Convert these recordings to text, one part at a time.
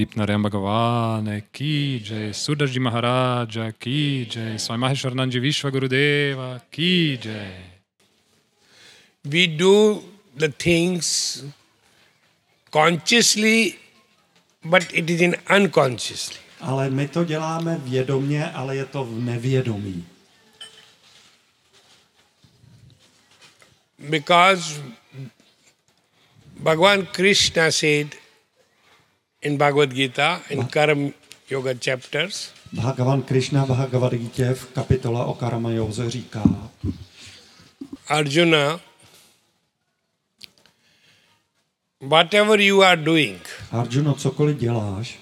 Deepnarayam Bhagavane ki jai, Sudaji Maharaja ki jai, Swami Maheshwarananji Vishwagurudeva ki jai. We do the things consciously, but it is in unconsciously. Ale my to děláme vědomě, ale je to v nevědomí. Because Bhagavan Krishna said in Bhagavad Gita, in Karma Yoga chapters, Bhagavan Krishna v Bhagavad Gita v kapitole o karma józe říká: Arjuna, whatever you are doing, Arjuno, cokoliv děláš,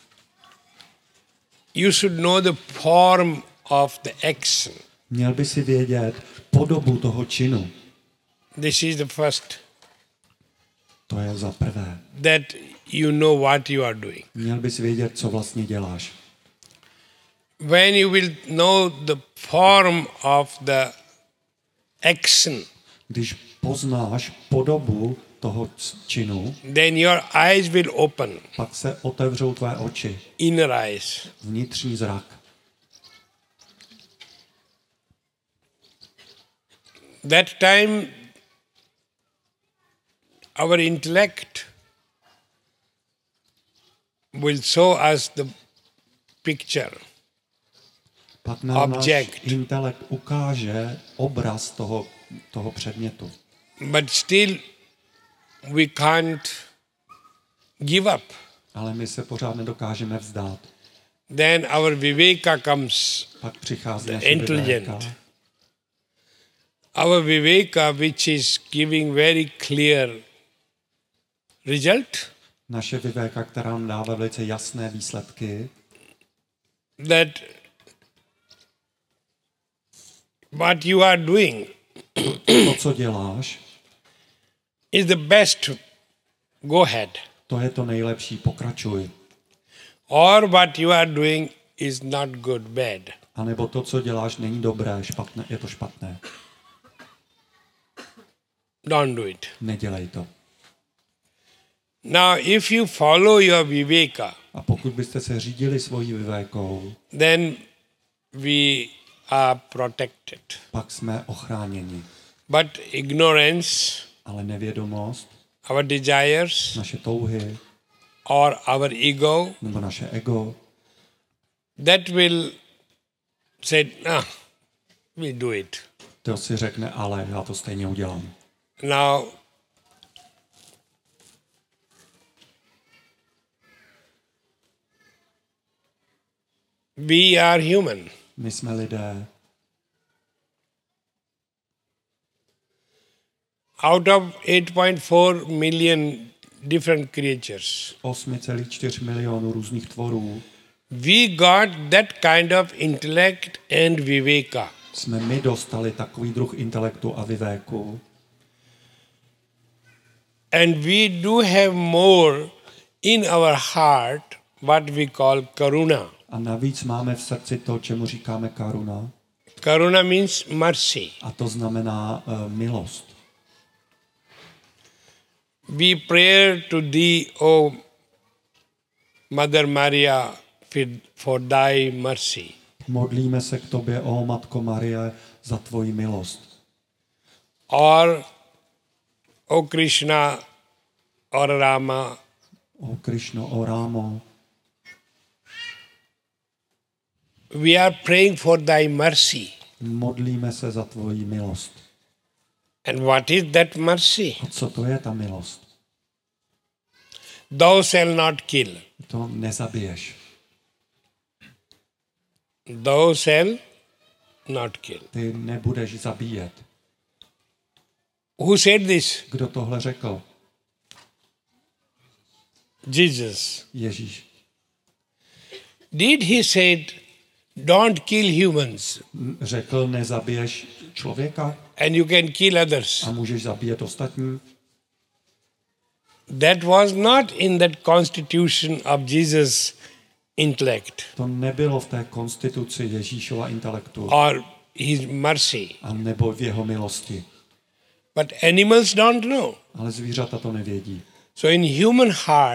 you should know the form of the action. měl by si vědět podobu toho činu. This is the first, To je za prvé. that you know what you are doing. Měl bys vědět, co vlastně děláš. When you will know the form of the action, Když poznáš podobu toho činu, then your eyes will open, pak se otevřou tvé oči, inner eyes. vnitřní zrak. That time our intellect will show us the picture. Pak nám náš Object. intelekt ukáže obraz toho předmětu. But still we can't give up. Ale my se pořád nedokážeme vzdát. Then our viveka comes, Pak přichází the naše intelligent. vivéka. Our viveka, which is giving very clear result, Naše vivéka, která nám dává velice jasné výsledky, that what you are doing to, co děláš, is the best, go ahead. to je to nejlepší, pokračuj. Or what you are doing is not good, bad. A nebo to, co děláš, není dobré, špatné, je to špatné. Don't do it. Nedělej to. Now, if you follow your viveka, A pokud byste se řídili svojí vivékou, then we are protected. pak jsme ochráněni. But ignorance, Ale nevědomost, our desires, naše touhy, or our ego, nebo naše ego, that will say, we do it. to si řekne, ale já to stejně udělám. Now, we are human. My jsme lidé. Out of 8.4 million different creatures, 8,4 milionů různých tvorů we got that kind of intellect and viveka. jsme my dostali takový druh intelektu a vivéku. And we do have more in our heart what we call karuna. A navíc máme v srdci to, čemu říkáme karuna. Karuna means mercy. A to znamená milost. We pray to thee, O Mother Maria, for thy mercy. Modlíme se k tobě, ó Matko Marie, za tvoji milost. Or, O Krishna, or Rama, Ó Krišno, ó Rámo, we are praying for thy mercy. modlíme se za tvoji milost. And what is that mercy? A co to je ta milost? Thou shalt not kill. To nezabiješ. Thou shalt not kill. Ty nebudeš zabíjet. Who said this? Kdo tohle řekl? Jesus. Ježíš. Did he said, don't kill humans Řekl, nezabiješ člověka and you can kill others? a můžeš zabíjet ostatní? That was not in that constitution of Jesus' intellect To nebylo v té konstituci Ježíšova intelektu or his mercy. a nebo v jeho milosti. But animals don't know. Ale zvířata to nevědí. So in human heart,